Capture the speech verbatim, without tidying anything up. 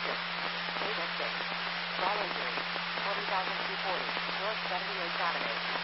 six. Beta six. Ball injury. forty thousand two hundred forty. North seventy-eighth Avenue.